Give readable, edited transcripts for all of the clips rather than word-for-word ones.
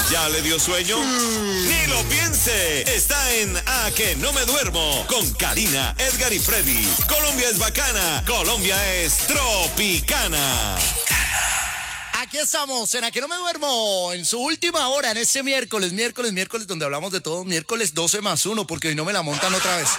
¿Ya le dio sueño? Ni lo piense. Está en A que no me duermo con Karina, Edgar y Freddy. Colombia es bacana. Colombia es tropicana. Aquí estamos, en A que no me duermo, en su última hora, en este miércoles, donde hablamos de todo, miércoles 12+1, porque hoy no me la montan otra vez.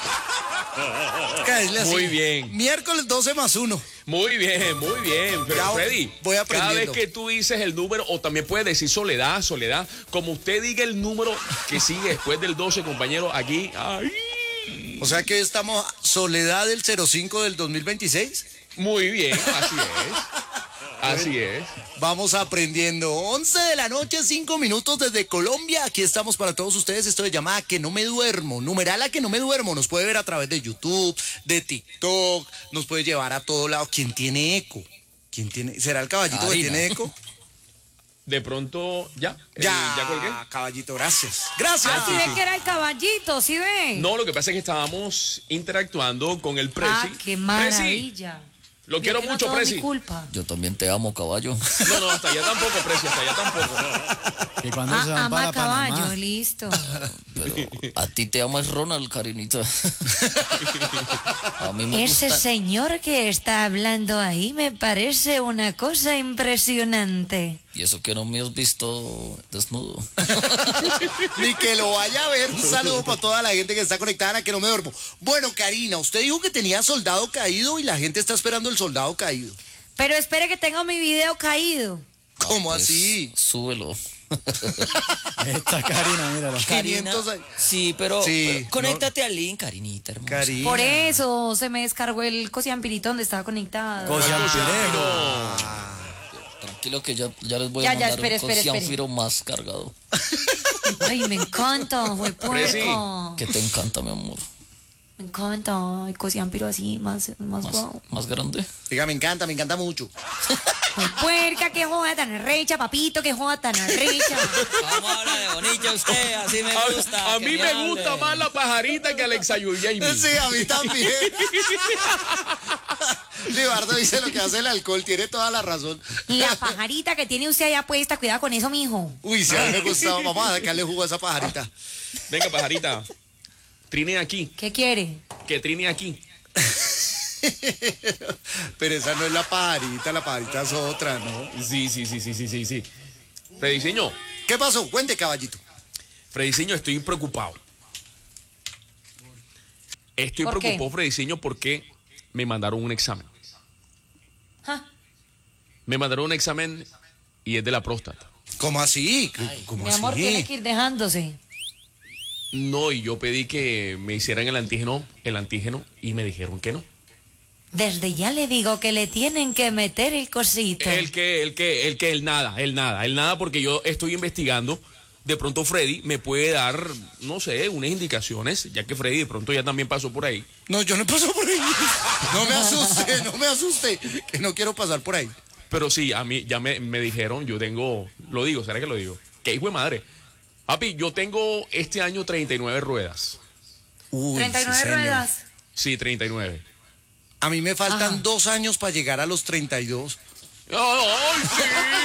Muy bien. Miércoles 12+1. Muy bien. Pero Ya Freddy, voy aprendiendo. cada vez que tú dices el número, o también puedes decir Soledad, como usted diga el número que sigue después del 12, compañero, aquí. ¡Ay! O sea que hoy estamos Soledad del 05 del 2026. Muy bien, así es. Así es. Vamos aprendiendo. 11 de la noche, 5 minutos desde Colombia. Aquí estamos para todos ustedes. Esto se llama A que no me duermo. Numeral A que no me duermo. Nos puede ver a través de YouTube, de TikTok. Nos puede llevar a todo lado. ¿Quién tiene eco? ¿Será el caballito Karina. que tiene eco? De pronto, ya colgué. Caballito, gracias. Gracias. Ah, sí ve que era el caballito, ¿sí ven? No, lo que pasa es que estábamos interactuando con el Prezi. Ah, qué maravilla. Lo Yo quiero que no mucho, todo Prezi. mi culpa. Yo también te amo, caballo. No, hasta allá tampoco, Prezi, hasta allá tampoco. ¿Y cuándo se van Ama para caballo, Panamá? listo. Pero a ti te amo es Ronald, Karinita. A mí me Ese gusta. señor que está hablando ahí me parece una cosa impresionante. Y eso que no me has visto desnudo. Ni que lo vaya a ver. Un saludo para toda la gente que está conectada a que no me duermo. Bueno, Karina, usted dijo que tenía soldado caído y la gente está esperando el soldado caído. Pero espere que tengo mi video caído. ¿Cómo Pues, así? Súbelo. Esta Karina, míralo. 500 ahí. Sí, pero, Sí, pero conéctate al link, Karinita, hermosa. Karina. Por eso se me descargó el cosiampirito donde estaba conectado. Cosiampirero. Tranquilo que ya les voy Ya, a ya, mandar espere. un cosianfiro más cargado. Ay, me encanta, fue puerco. Que te encanta, mi amor. Me encanta, el cosiampiro así, más guau. Más grande. Diga, me encanta mucho. Ay, puerca, qué joda tan arrecha, papito, qué joda tan arrecha. Vamos a hablar de bonito usted, así me gusta. A mí me gusta más la pajarita que Alexa Yuljaimi. Sí, a mí también. Libardo dice lo que hace el alcohol, tiene toda la razón. La pajarita que tiene usted allá puesta, cuidado con eso, mijo. Uy, si a mí me gustaba, vamos a sacarle jugo a esa pajarita. Venga, pajarita. Trine aquí. ¿Qué quiere? Que trine aquí. Pero esa no es la pajarita es otra, ¿no? Sí. Frediseño, ¿Qué pasó? Cuente, caballito. estoy preocupado. Estoy ¿Por qué? preocupado, Frediseño, porque me mandaron un examen. Ja. Me mandaron un examen y es de la próstata. ¿Cómo así? ¿Cómo Mi así? amor, tiene que ir dejándose. No, y yo pedí que me hicieran el antígeno y me dijeron que no. Desde ya le digo que le tienen que meter el cosito. El nada, porque yo estoy investigando. De pronto Freddy me puede dar, no sé, unas indicaciones, ya que Freddy de pronto ya también pasó por ahí. No, yo no paso por ahí. No me asuste, que no quiero pasar por ahí. Pero sí, a mí ya me dijeron, yo tengo, lo digo, ¿será que lo digo? ¿Qué hijo de madre? Papi, yo tengo este año 39 ruedas. Uy, 39 sí, señor. ruedas. Sí, 39. A mí me faltan Ajá. 2 años para llegar a los 32. ¡Ay, sí!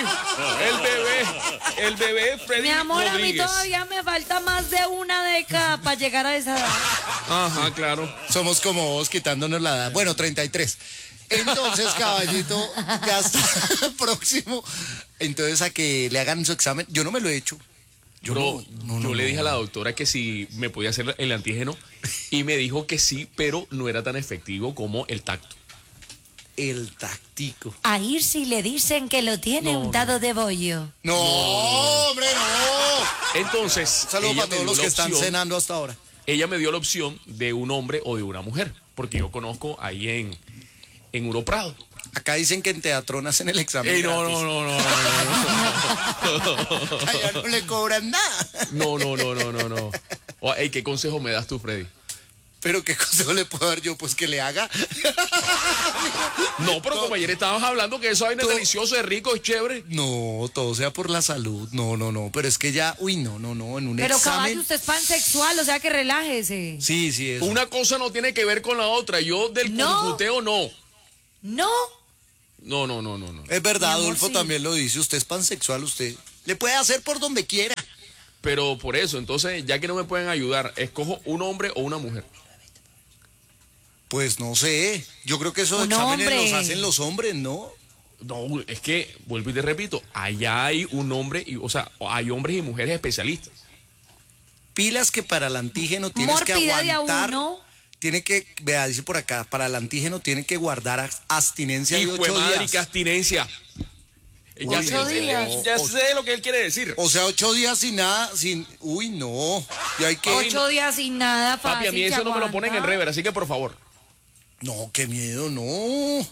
El bebé Freddy Mi amor, Rodríguez. a mí todavía me falta más de una década para llegar a esa edad. Ajá, claro. Somos como vos quitándonos la edad. Bueno, 33. Entonces, caballito, ya está próximo. Entonces, a que le hagan su examen. Yo no me lo he hecho. Yo le dije a la doctora que si me podía hacer el antígeno y me dijo que sí, pero no era tan efectivo como el tacto. El tactico. Ahí sí le dicen que lo tiene untado de bollo. No, hombre, no. Entonces, Saludos ella para me todos dio los la que están opción- cenando hasta ahora. Ella me dio la opción de un hombre o de una mujer, porque yo conozco ahí en Uroprado. Acá dicen que en Teatrón hacen el examen. No. Allá no le cobran nada. No. Ey, ¿qué consejo me das tú, Freddy? Pero ¿qué consejo le puedo dar yo? Pues que le haga. No, pero como ayer estabas hablando que eso es Tú- delicioso, es rico, es chévere. No, todo sea por la salud. No. Pero es que ya, no. En un Pero examen. caballo, usted es pansexual, o sea que relájese. Sí, es. Una cosa no tiene que ver con la otra. Yo del No. curcuteo no. No. No. Es verdad, Mi amor, Adolfo sí. también lo dice. Usted es pansexual, usted le puede hacer por donde quiera. Pero por eso, entonces, ya que no me pueden ayudar, escojo un hombre o una mujer. Pues no sé. Yo creo que esos Un exámenes hombre. los hacen los hombres, ¿no? No, es que, vuelvo y te repito, allá hay un hombre, o sea, hay hombres y mujeres especialistas. Pilas que para el antígeno tienes que Mordida de a aguantar. uno. Tiene que, vea, dice por acá, para el antígeno tiene que guardar abstinencia de Hijo 8 de madre y días. que abstinencia. Ya, Uy, sé, 8 días. ya sé lo que él quiere decir. O sea, 8 días sin nada, sin... Uy, no. Y hay que... 8 días sin nada, fácil. Papi, a mí se eso no me lo ponen en aguanta. rever, así que por favor. No, qué miedo, no.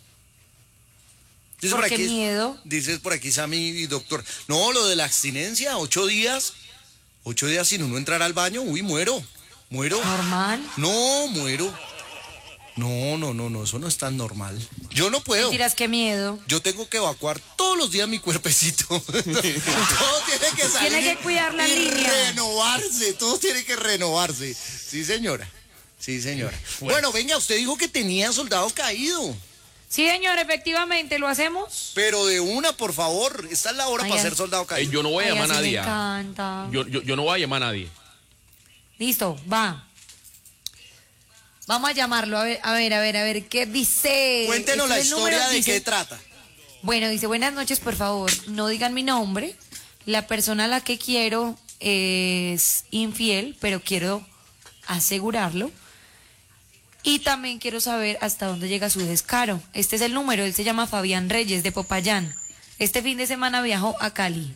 Dice ¿Por qué miedo? Dices por aquí, Sammy y doctor. No, lo de la abstinencia, 8 días. 8 días sin uno entrar al baño, uy, muero. Muero. Normal. No, muero. No, eso no es tan normal. Yo no puedo. Mentiras, qué miedo. Yo tengo que evacuar todos los días mi cuerpecito. Todo tiene que salir. Tiene que cuidar la y línea. renovarse, todo tiene que renovarse. Sí, señora. Sí, señora. Bueno, venga, usted dijo que tenía soldado caído. Sí, señor, efectivamente, ¿lo hacemos? Pero de una, por favor. Esta es la hora Ay, para ay. ser soldado caído. Yo no voy a Ay, llamar a así me nadie. encanta. Yo no voy a llamar a nadie. Listo, va. Vamos a llamarlo, a ver, ¿qué dice? Cuéntenos la Este es el número, historia de dice- qué trata. Bueno, dice, buenas noches, por favor, no digan mi nombre. La persona a la que quiero es infiel, pero quiero asegurarlo. Y también quiero saber hasta dónde llega su descaro. Este es el número, él se llama Fabián Reyes, de Popayán. Este fin de semana viajó a Cali.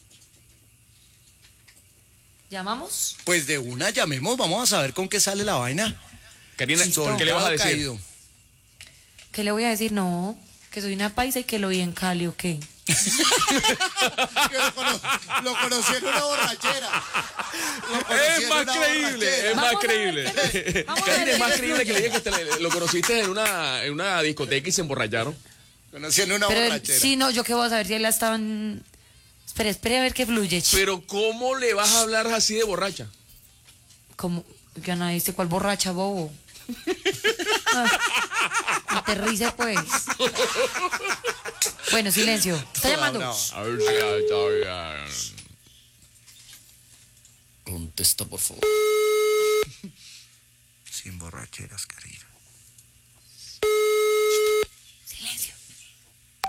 ¿Llamamos? Pues de una llamemos, vamos a saber con qué sale la vaina. Karina, Soldado ¿qué le vas a decir? caído. ¿Qué le voy a decir? No, que soy una paisa y que lo vi en Cali, ¿o qué? Que lo conocí en una borrachera. Lo conocí Es en más una creíble, borrachera. es más Vamos a ver creíble. qué- vamos a ver Karina, es qué más le creíble que le fluye. digas que lo conociste en una discoteca y se emborracharon. Conocí en una Pero borrachera. sí, no, yo qué voy a saber si él estaba en... Espere a ver qué fluye. Pero ¿cómo le vas a hablar así de borracha? Como, que nadie dice cuál borracha, bobo. Aterrice, pues. Bueno, silencio. Está llamando. Bravo. Contesta, por favor. Sin borracheras, Karina.